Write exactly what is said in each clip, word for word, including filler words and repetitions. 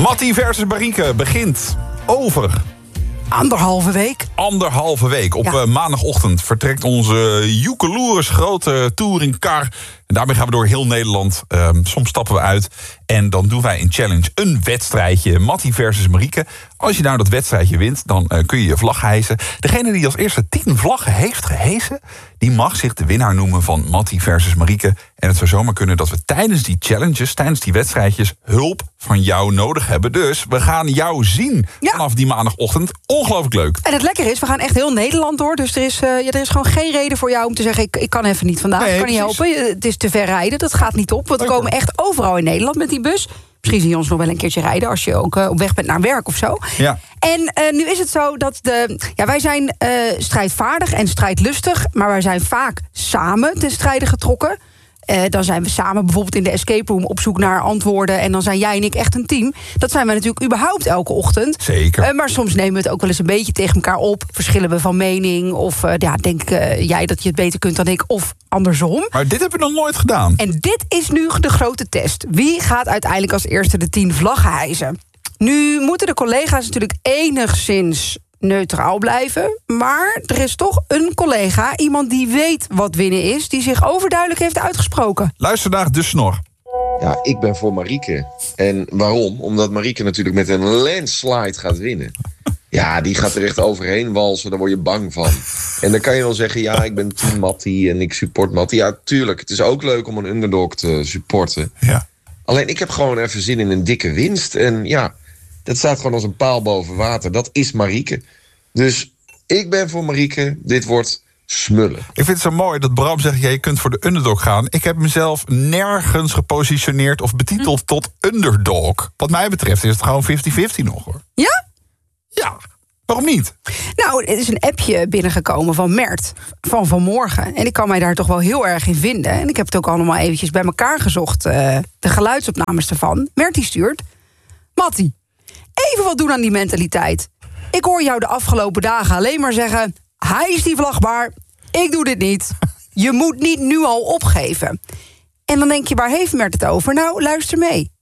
Mattie versus Marieke begint over... Anderhalve week. Anderhalve week. Op Ja. uh, maandagochtend vertrekt onze Joekeloeris grote touringcar. En daarmee gaan we door heel Nederland. Uh, soms stappen we uit. En dan doen wij in challenge een wedstrijdje. Mattie versus Marieke. Als je nou dat wedstrijdje wint, dan uh, kun je je vlag hijsen. Degene die als eerste tien vlaggen heeft gehesen, die mag zich de winnaar noemen van Mattie versus Marieke. En het zou zomaar kunnen dat we tijdens die challenges, tijdens die wedstrijdjes, hulp van jou nodig hebben. Dus we gaan jou zien Ja. vanaf die maandagochtend. Ongelooflijk leuk. En het lekker is, we gaan echt heel Nederland door. Dus er is, uh, ja, er is gewoon geen reden voor jou om te zeggen... ik, ik kan even niet vandaag, Nee, ik kan niet precies. helpen. Het is te ver rijden, dat gaat niet op. Want we Leuk, komen hoor. echt overal in Nederland met die bus. Misschien zie je ons nog wel een keertje rijden... als je ook uh, op weg bent naar werk of zo. Ja. En uh, nu is het zo dat de... Ja, wij zijn uh, strijdvaardig en strijdlustig... maar wij zijn vaak samen ten strijde getrokken... Uh, dan zijn we samen bijvoorbeeld in de escape room op zoek naar antwoorden... en dan zijn jij en ik echt een team. Dat zijn we natuurlijk überhaupt elke ochtend. Zeker. Uh, maar soms nemen we het ook wel eens een beetje tegen elkaar op. Verschillen we van mening. Of uh, ja, denk uh, jij dat je het beter kunt dan ik. Of andersom. Maar dit heb je nog nooit gedaan. En dit is nu de grote test. Wie gaat uiteindelijk als eerste de tien vlaggen hijsen? Nu moeten de collega's natuurlijk enigszins neutraal blijven. Maar er is toch een collega, iemand die weet wat winnen is... die zich overduidelijk heeft uitgesproken. Luister naar de snor. Ja, ik ben voor Marieke. En waarom? Omdat Marieke natuurlijk met een landslide gaat winnen. Ja, die gaat er echt overheen walsen, daar word je bang van. En dan kan je wel zeggen, ja, ik ben team Mattie en ik support Mattie. Ja, tuurlijk, het is ook leuk om een underdog te supporten. Ja. Alleen, ik heb gewoon even zin in een dikke winst. En ja, dat staat gewoon als een paal boven water. Dat is Marieke. Dus ik ben voor Marieke. Dit wordt smullen. Ik vind het zo mooi dat Bram zegt, ja, je kunt voor de underdog gaan. Ik heb mezelf nergens gepositioneerd of betiteld tot underdog. Wat mij betreft is het gewoon vijftig vijftig nog, hoor. Ja? Ja, waarom niet? Nou, er is een appje binnengekomen van Mert van vanmorgen. En ik kan mij daar toch wel heel erg in vinden. En ik heb het ook allemaal eventjes bij elkaar gezocht. Uh, de geluidsopnames ervan. Mert die stuurt. Mattie, even wat doen aan die mentaliteit. Ik hoor jou de afgelopen dagen alleen maar zeggen... hij is die vlagbaar, ik doe dit niet. Je moet niet nu al opgeven. En dan denk je, waar heeft Mert het over? Nou, luister mee.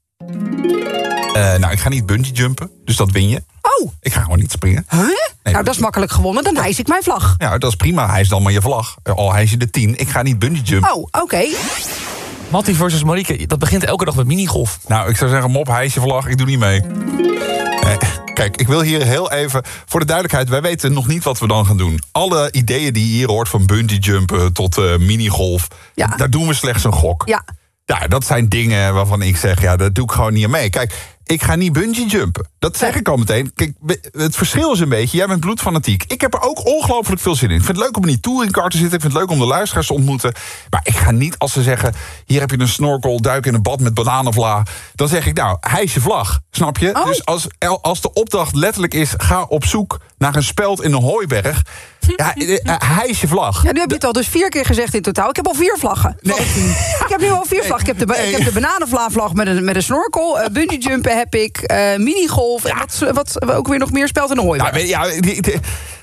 Uh, nou, ik ga niet bungee jumpen, dus dat win je. Oh, Ik ga gewoon niet springen. huh? Nee, nou, dat is makkelijk gewonnen, dan hijs ik mijn vlag. Ja, dat is prima. Hij is dan maar je vlag. Al hijs je de tien. Ik ga niet bungee jumpen. Oh, oké. Okay. Mattie versus Marieke, dat begint elke dag met minigolf. Nou, ik zou zeggen, mop, hijs je vlag. Ik doe niet mee. Nee. Kijk, ik wil hier heel even... Voor de duidelijkheid, wij weten nog niet wat we dan gaan doen. Alle ideeën die je hier hoort, van bungee jumpen tot uh, minigolf... Ja. daar doen we slechts een gok. Ja. Ja, dat zijn dingen waarvan ik zeg, ja, dat doe ik gewoon niet aan mee. Kijk, ik ga niet bungee jumpen. Dat zeg ik al meteen. Kijk, het verschil is een beetje, jij bent bloedfanatiek. Ik heb er ook ongelooflijk veel zin in. Ik vind het leuk om in die touringcar te zitten. Ik vind het leuk om de luisteraars te ontmoeten. Maar ik ga niet als ze zeggen, hier heb je een snorkel, duik in een bad met bananenvla. Dan zeg ik, nou, hijs je vlag. Snap je? Oh. Dus als, als de opdracht letterlijk is, ga op zoek naar een speld in een hooiberg. Ja, hijs je vlag. Ja, nu heb je het al dus vier keer gezegd in totaal. Ik heb al vier vlaggen. Nee. Ik heb nu al vier vlaggen. Ik heb de, Nee. ik heb de bananenvla-vlag met een, met een snorkel. Uh, bungee jumpen heb ik. Uh, minigolf. En wat, wat ook weer nog meer speld in een hooiberg. Nou, ja, die- die-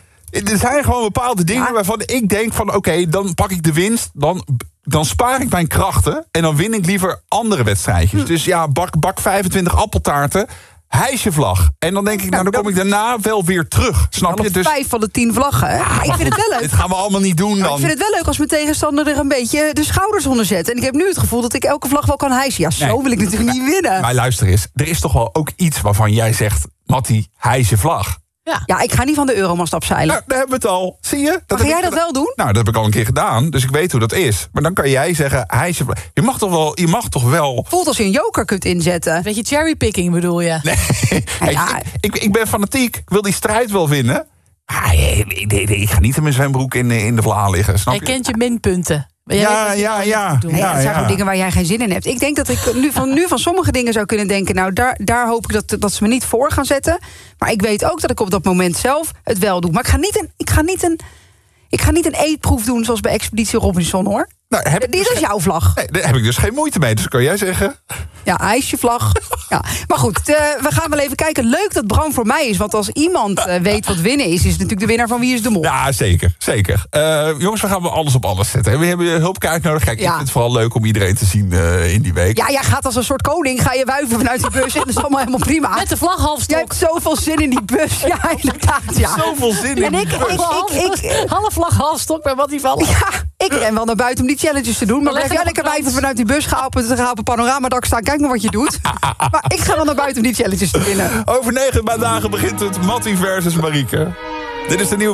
er zijn gewoon bepaalde dingen Ja. waarvan ik denk van... oké, okay, dan pak ik de winst, dan, dan spaar ik mijn krachten... en dan win ik liever andere wedstrijdjes. Hm. Dus ja, bak, bak vijfentwintig appeltaarten, hijs je vlag. En dan denk ik, nou, dan kom ik daarna wel weer terug. Snap Al je? op Dus vijf van de tien vlaggen. Hè? Maar ik vind het wel leuk. dit gaan we allemaal niet doen Maar dan. ik vind het wel leuk als mijn tegenstander er een beetje de schouders onder zet. En ik heb nu het gevoel dat ik elke vlag wel kan hijsen. Ja, zo Nee. wil ik natuurlijk niet winnen. Maar luister eens, er is toch wel ook iets waarvan jij zegt... Mattie, hijs je vlag. Ja, ik ga niet van de Euromast afzeilen. Nou, daar hebben we het al. Zie je? Dat Maar heb ga jij ik dat geda- wel doen? Nou, dat heb ik al een keer gedaan, dus ik weet hoe dat is. Maar dan kan jij zeggen, hijs je vlag. Je mag toch wel... Je mag toch wel... Voelt als je een joker kunt inzetten. Beetje cherrypicking bedoel je? Nee, Nou ja. ik, ik, ik ben fanatiek. Ik wil die strijd wel winnen. Ah, ik, ik, ik, ik ga niet in mijn zwembroek in, in de vla liggen, snap Jij je? kent je minpunten. Maar jij Ja, weet wat je ja, moet ja. doen. Nee, Ja, dat zijn ja. gewoon dingen waar jij geen zin in hebt. Ik denk dat ik nu van, nu van sommige dingen zou kunnen denken... nou, daar, daar hoop ik dat, dat ze me niet voor gaan zetten. Maar ik weet ook dat ik op dat moment zelf het wel doe. Maar ik ga niet een, ik ga niet een, ik ga niet een eetproef doen zoals bij Expeditie Robinson, hoor. Nou, heb ik Dit dus is geen- jouw vlag. Nee, daar heb ik dus geen moeite mee. Dus kan jij zeggen... Ja, ijsjevlag. Ja. Maar goed, uh, we gaan wel even kijken. Leuk dat Bram voor mij is. Want als iemand uh, weet wat winnen is... is het natuurlijk de winnaar van Wie is de Mol. Ja, zeker. zeker. Uh, jongens, we gaan wel alles op alles zetten. We hebben hulpkaart nodig. Kijk, Ja. ik vind het vooral leuk om iedereen te zien uh, in die week. Ja, jij gaat als een soort koning. Ga je wuiven vanuit die bus. En dat is allemaal helemaal prima. Met de vlag Jij halfstok. hebt zoveel zin in die bus. Ja, inderdaad. Ja. Zoveel zin in En die ik, bus. ik, ik, ik, Half vlag halfstok bij wat die vallen. ja, ik ren wel naar buiten om die challenges te doen. Maar leg blijf ik jij op lekker de wijven krant. vanuit die bus. Ga op het, ga op het panoramadak staan. Kijk maar wat je doet. Maar ik ga wel naar buiten om die challenges te winnen. Over negen dagen begint het Mattie versus Marieke. Dit is de nieuwe